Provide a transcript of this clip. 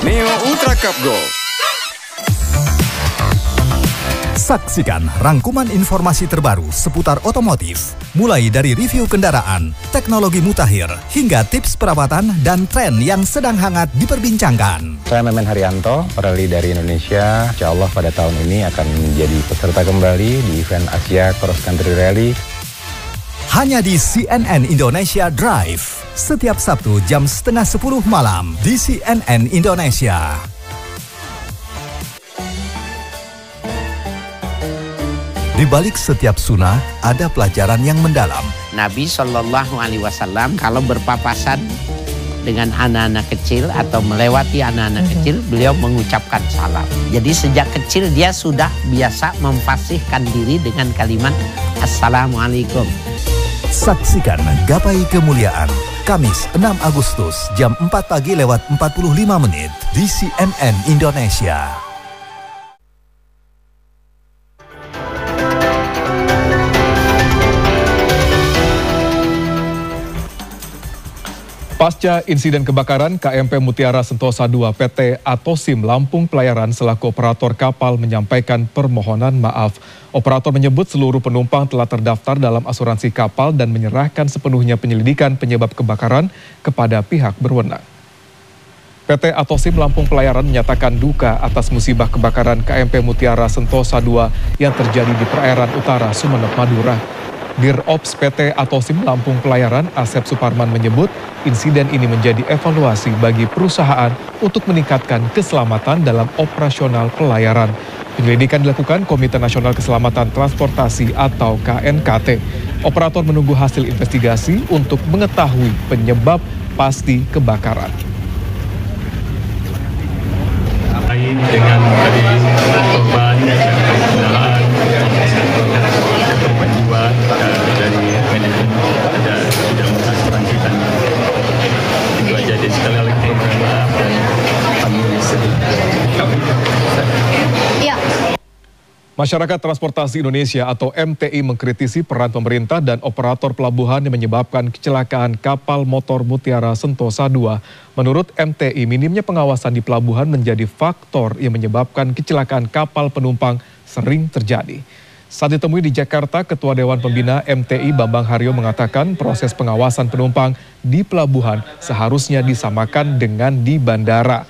Neo Ultra Cup Gold. Saksikan rangkuman informasi terbaru seputar otomotif, mulai dari review kendaraan, teknologi mutakhir, hingga tips perawatan dan tren yang sedang hangat diperbincangkan. Saya Memen Haryanto, rally dari Indonesia. Insya Allah pada tahun ini akan menjadi peserta kembali di event Asia Cross Country Rally. Hanya di CNN Indonesia Drive, setiap Sabtu jam 9:30 malam di CNN Indonesia. Di balik setiap sunnah ada pelajaran yang mendalam. Nabi Shallallahu Alaihi Wasallam kalau berpapasan dengan anak-anak kecil atau melewati anak-anak kecil, beliau mengucapkan salam. Jadi sejak kecil dia sudah biasa memfasihkan diri dengan kalimat Assalamualaikum. Saksikan Gapai Kemuliaan Kamis 6 Agustus jam 4 pagi lewat 45 menit di CNN Indonesia. Pasca insiden kebakaran, KMP Mutiara Sentosa II PT Atosim Lampung Pelayaran selaku operator kapal menyampaikan permohonan maaf. Operator menyebut seluruh penumpang telah terdaftar dalam asuransi kapal dan menyerahkan sepenuhnya penyelidikan penyebab kebakaran kepada pihak berwenang. PT Atosim Lampung Pelayaran menyatakan duka atas musibah kebakaran KMP Mutiara Sentosa II yang terjadi di perairan utara Sumeneb, Madura. Dirops PT Atosim Lampung Pelayaran Asep Suparman menyebut insiden ini menjadi evaluasi bagi perusahaan untuk meningkatkan keselamatan dalam operasional pelayaran. Penyelidikan dilakukan Komite Nasional Keselamatan Transportasi atau KNKT. Operator menunggu hasil investigasi untuk mengetahui penyebab pasti kebakaran. Dengan tadi korban penggunaan korban jiwa dari manajemen ada tidak mengasuransikan itu aja. Jadi sekali lagi maaf dan kami sedih. Masyarakat Transportasi Indonesia atau MTI mengkritisi peran pemerintah dan operator pelabuhan yang menyebabkan kecelakaan kapal motor Mutiara Sentosa II. Menurut MTI, minimnya pengawasan di pelabuhan menjadi faktor yang menyebabkan kecelakaan kapal penumpang sering terjadi. Saat ditemui di Jakarta, Ketua Dewan Pembina MTI Bambang Haryo mengatakan proses pengawasan penumpang di pelabuhan seharusnya disamakan dengan di bandara.